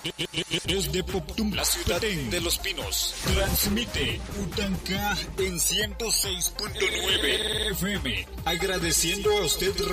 Desde Poptum, la ciudad de Los Pinos, transmite Utanca en 106.9 FM. Agradeciendo a usted